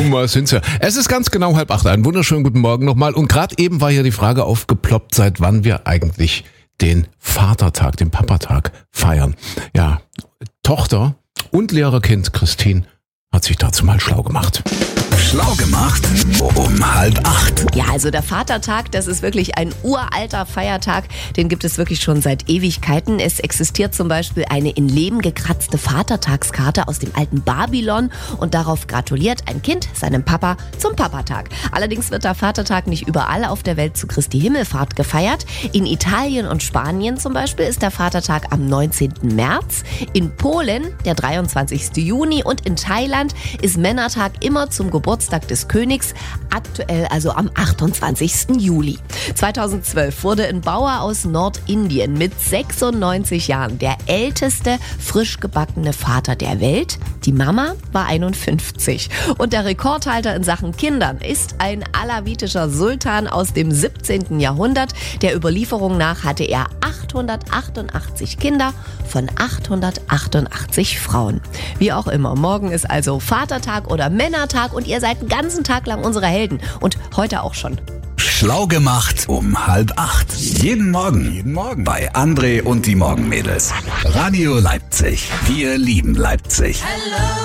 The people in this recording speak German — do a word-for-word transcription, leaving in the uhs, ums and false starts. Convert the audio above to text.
Boomer sind's ja. Es ist ganz genau halb acht. Einen wunderschönen guten Morgen nochmal. Und gerade eben war hier die Frage aufgeploppt, seit wann wir eigentlich den Vatertag, den Papatag feiern. Ja, Tochter und Lehrerkind Christine hat sich dazu mal schlau gemacht. Schlau gemacht um halb acht. Ja, also der Vatertag, das ist wirklich ein uralter Feiertag. Den gibt es wirklich schon seit Ewigkeiten. Es existiert zum Beispiel eine in Lehm gekratzte Vatertagskarte aus dem alten Babylon und darauf gratuliert ein Kind seinem Papa zum Papatag. Allerdings wird der Vatertag nicht überall auf der Welt zu Christi Himmelfahrt gefeiert. In Italien und Spanien zum Beispiel ist der Vatertag am neunzehnten März. In Polen der dreiundzwanzigsten Juni und in Thailand ist Männertag immer zum Geburtstag des Königs, aktuell also am achtundzwanzigsten Juli. zweitausendzwölf wurde ein Bauer aus Nordindien mit sechsundneunzig Jahren der älteste frisch gebackene Vater der Welt. Die Mama war einundfünfzig. Und der Rekordhalter in Sachen Kindern ist ein alawitischer Sultan aus dem siebzehnten Jahrhundert. Der Überlieferung nach hatte er achthundertachtundachtzig Kinder von achthundertachtundachtzig Frauen. Wie auch immer, morgen ist also Vatertag oder Männertag und ihr seid den ganzen Tag lang unsere Helden. Und heute auch schon. Schlau gemacht um halb acht. Jeden Morgen. Jeden Morgen. Bei André und die Morgenmädels. Radio Leipzig. Wir lieben Leipzig.